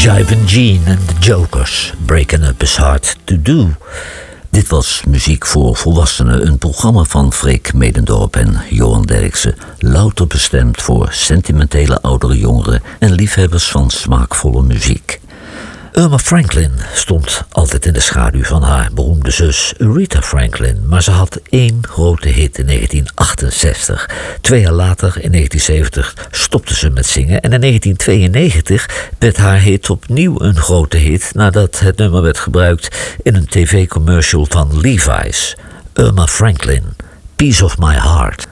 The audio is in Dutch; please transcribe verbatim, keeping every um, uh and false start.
Jivin' Jean en de Jokers, Breaking Up Is Hard To Do. Dit was Muziek voor Volwassenen, een programma van Freek Medendorp en Johan Derksen. Louter bestemd voor sentimentele oudere jongeren en liefhebbers van smaakvolle muziek. Irma Franklin stond altijd in de schaduw van haar beroemde zus Aretha Franklin, maar ze had één grote hit in negentien achtenzestig. Twee jaar later, in negentien zeventig, stopte ze met zingen en in negentien tweeënnegentig werd haar hit opnieuw een grote hit nadat het nummer werd gebruikt in een tv-commercial van Levi's. Irma Franklin, Piece of My Heart.